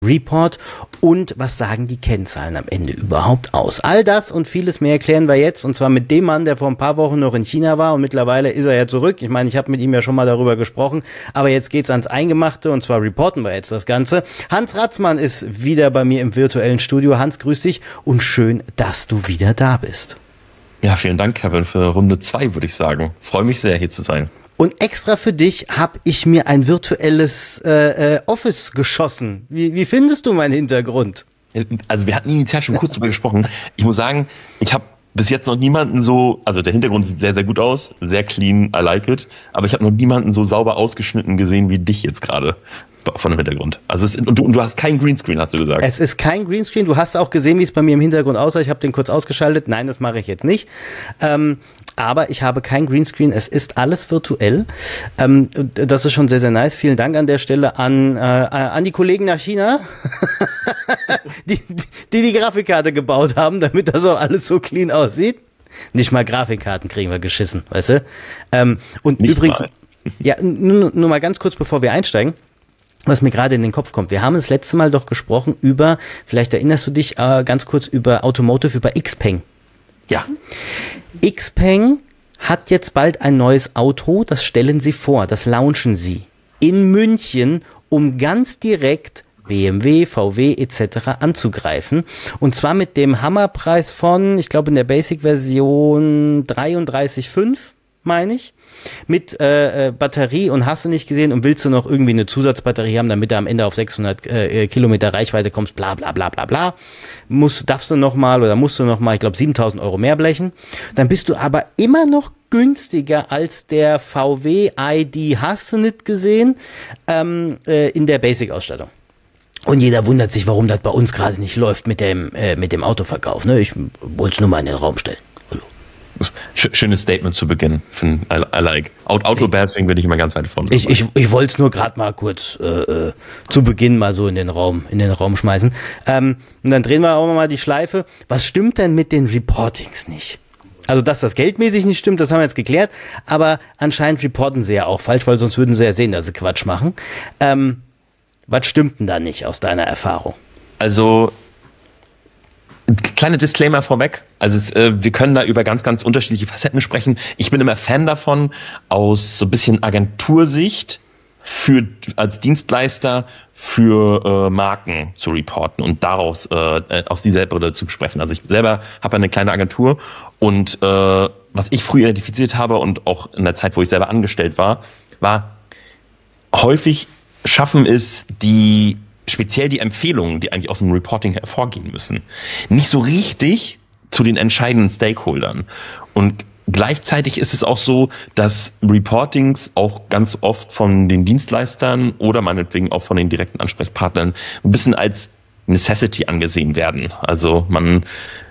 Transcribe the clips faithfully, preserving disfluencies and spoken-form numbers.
Report und was sagen die Kennzahlen am Ende überhaupt aus? All das und vieles mehr erklären wir jetzt, und zwar mit dem Mann, der vor ein paar Wochen noch in China war und mittlerweile ist er ja zurück. Ich meine, ich habe mit ihm ja schon mal darüber gesprochen, aber jetzt geht's ans Eingemachte und zwar reporten wir jetzt das Ganze. Hans Ratzmann ist wieder bei mir im virtuellen Studio. Hans, grüß dich und schön, dass du wieder da bist. Ja, vielen Dank, Kevin, für Runde zwei, würde ich sagen. Freue mich sehr, hier zu sein. Und extra für dich habe ich mir ein virtuelles äh, äh, Office geschossen. Wie, wie findest du meinen Hintergrund? Also wir hatten initial schon kurz drüber gesprochen. Ich muss sagen, ich habe bis jetzt noch niemanden so, also der Hintergrund sieht sehr, sehr gut aus, sehr clean, I like it, aber ich habe noch niemanden so sauber ausgeschnitten gesehen wie dich jetzt gerade von dem Hintergrund. Also es ist, und, du, und du hast keinen Greenscreen, hast du gesagt. Es ist kein Greenscreen. Du hast auch gesehen, wie es bei mir im Hintergrund aussah. Ich habe den kurz ausgeschaltet. Nein, das mache ich jetzt nicht. Ähm, aber ich habe kein Greenscreen. Es ist alles virtuell. Ähm, das ist schon sehr, sehr nice. Vielen Dank an der Stelle an, äh, an die Kollegen nach China, die, die die Grafikkarte gebaut haben, damit das auch alles so clean aussieht. Nicht mal Grafikkarten kriegen wir geschissen, weißt du? Ähm, und Nicht übrigens, mal. ja, nur, nur mal ganz kurz, bevor wir einsteigen, was mir gerade in den Kopf kommt. Wir haben das letzte Mal doch gesprochen über, vielleicht erinnerst du dich äh, ganz kurz über Automotive, über Xpeng. Ja. Xpeng hat jetzt bald ein neues Auto, das stellen sie vor, das launchen sie in München, um ganz direkt B M W, V W et cetera anzugreifen. Und zwar mit dem Hammerpreis von, ich glaube in der Basic-Version dreiunddreißig Komma fünf, meine ich. Mit äh, äh, Batterie und hast du nicht gesehen und willst du noch irgendwie eine Zusatzbatterie haben, damit du am Ende auf sechshundert äh, Kilometer Reichweite kommst, bla bla bla bla bla, musst, darfst du noch mal oder musst du noch mal, ich glaube siebentausend Euro mehr blechen, dann bist du aber immer noch günstiger als der V W I D, hast du nicht gesehen, ähm, äh, in der Basic-Ausstattung. Und jeder wundert sich, warum das bei uns gerade nicht läuft mit dem, äh, mit dem Autoverkauf. Ne? Ich wollte es nur mal in den Raum stellen. Schönes Statement zu Beginn. I, I like. Auto-Bashing bin ich immer ganz weit vorne. Ich, ich, ich wollte es nur gerade mal kurz äh, zu Beginn mal so in den Raum, in den Raum schmeißen. Ähm, und dann drehen wir auch mal die Schleife. Was stimmt denn mit den Reportings nicht? Also, dass das geldmäßig nicht stimmt, das haben wir jetzt geklärt. Aber anscheinend reporten sie ja auch falsch, weil sonst würden sie ja sehen, dass sie Quatsch machen. Ähm, was stimmt denn da nicht aus deiner Erfahrung? Also, kleine Disclaimer vorweg. Also es, äh, wir können da über ganz, ganz unterschiedliche Facetten sprechen. Ich bin immer Fan davon, aus so ein bisschen Agentursicht für als Dienstleister für äh, Marken zu reporten und daraus äh, aus dieser Brille zu sprechen. Also ich selber habe eine kleine Agentur und äh, was ich früher identifiziert habe und auch in der Zeit, wo ich selber angestellt war, war häufig schaffen es die speziell die Empfehlungen, die eigentlich aus dem Reporting hervorgehen müssen, nicht so richtig zu den entscheidenden Stakeholdern. Und gleichzeitig ist es auch so, dass Reportings auch ganz oft von den Dienstleistern oder meinetwegen auch von den direkten Ansprechpartnern ein bisschen als Necessity angesehen werden. Also man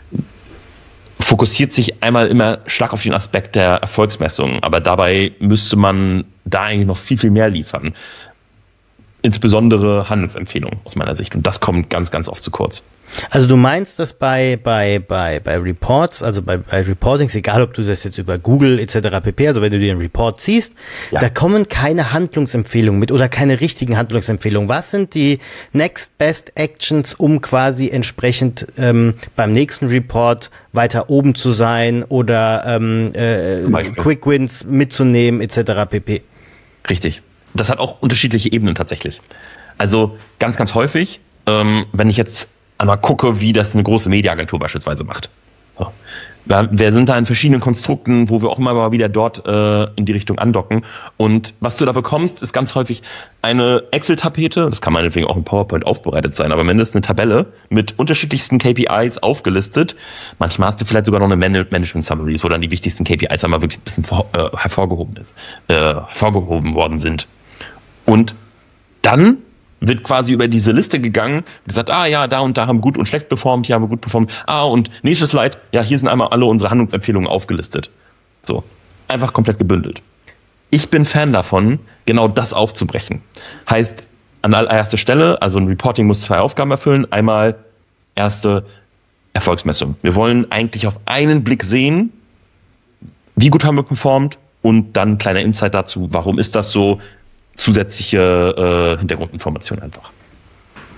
fokussiert sich einmal immer stark auf den Aspekt der Erfolgsmessung, aber dabei müsste man da eigentlich noch viel, viel mehr liefern. Insbesondere Handelsempfehlungen aus meiner Sicht. Und das kommt ganz, ganz oft zu kurz. Also du meinst, dass bei bei bei bei Reports, also bei, bei Reportings, egal ob du das jetzt über Google et cetera pp., also wenn du dir einen Report ziehst, ja, da kommen keine Handlungsempfehlungen mit oder keine richtigen Handlungsempfehlungen. Was sind die Next Best Actions, um quasi entsprechend ähm, beim nächsten Report weiter oben zu sein oder ähm, äh, Quick Wins mitzunehmen et cetera pp.? Richtig. Das hat auch unterschiedliche Ebenen tatsächlich. Also ganz, ganz häufig, ähm, wenn ich jetzt einmal gucke, wie das eine große Mediaagentur beispielsweise macht. So. Wir sind da in verschiedenen Konstrukten, wo wir auch immer mal wieder dort äh, in die Richtung andocken. Und was du da bekommst, ist ganz häufig eine Excel-Tapete, das kann meinetwegen auch in PowerPoint aufbereitet sein, aber mindestens eine Tabelle mit unterschiedlichsten K P Is aufgelistet. Manchmal hast du vielleicht sogar noch eine Management-Summaries, wo dann die wichtigsten K P Is einmal wirklich ein bisschen vor, äh, hervorgehoben ist, äh, hervorgehoben worden sind. Und dann wird quasi über diese Liste gegangen, gesagt, ah ja, da und da haben wir gut und schlecht performt, hier haben wir gut performt. Ah, und nächstes Slide, ja, hier sind einmal alle unsere Handlungsempfehlungen aufgelistet. So, einfach komplett gebündelt. Ich bin Fan davon, genau das aufzubrechen. Heißt, an allererster Stelle, also ein Reporting muss zwei Aufgaben erfüllen. Einmal erste Erfolgsmessung. Wir wollen eigentlich auf einen Blick sehen, wie gut haben wir performt und dann kleiner Insight dazu, warum ist das so, zusätzliche äh, Hintergrundinformationen einfach.